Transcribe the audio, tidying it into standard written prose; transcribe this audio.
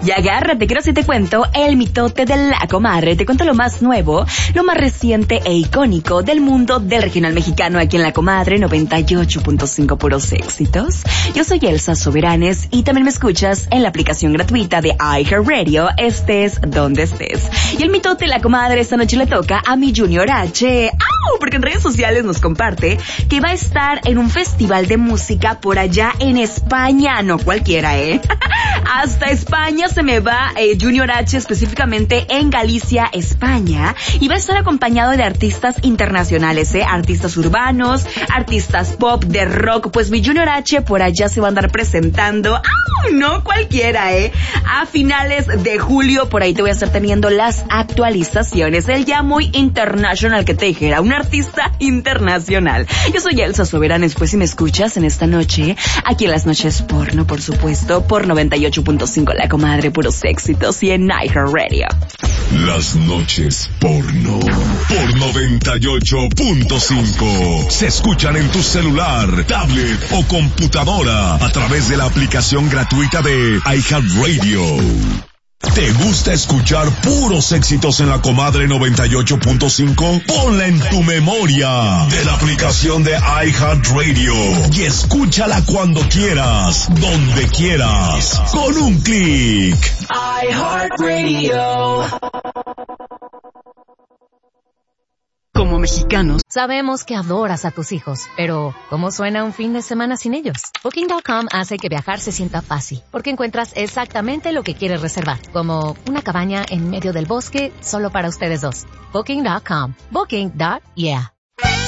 Y agárrate que ahora sí te cuento el mitote de la comadre. Te cuento lo más nuevo, lo más reciente e icónico del mundo del regional mexicano aquí en La Comadre 98.5 puros éxitos. Yo soy Elsa Soberanes y también me escuchas en la aplicación gratuita de iHeartRadio, estés donde estés. Y el mitote de la comadre esta noche le toca a mi Junior H. ¡Au! Porque en redes sociales nos comparte que va a estar en un festival de música por allá en España. No cualquiera, Hasta España se me va Junior H, específicamente en Galicia, España. Y va a estar acompañado de artistas internacionales, artistas urbanos, artistas pop, de rock. Pues mi Junior H por allá se va a andar presentando. ¡Au! No cualquiera, A finales de julio, por ahí te voy a estar teniendo las actualizaciones. Él ya muy international, que te dijera, un artista internacional. Yo soy Elsa Soberanes, pues si me escuchas en esta noche, aquí en las noches porno, por supuesto, por 98.5 La Comadre, puros éxitos, y en iHeartRadio. Las noches porno por 98.5 se escuchan en tu celular, tablet o computadora a través de la aplicación gratuita de iHeartRadio. ¿Te gusta escuchar puros éxitos en La Comadre 98.5? Ponla en tu memoria de la aplicación de iHeartRadio y escúchala cuando quieras, donde quieras, con un clic. iHeartRadio. Como mexicanos, sabemos que adoras a tus hijos, pero ¿cómo suena un fin de semana sin ellos? Booking.com hace que viajar se sienta fácil, porque encuentras exactamente lo que quieres reservar, como una cabaña en medio del bosque solo para ustedes dos. Booking.com. Booking.yeah.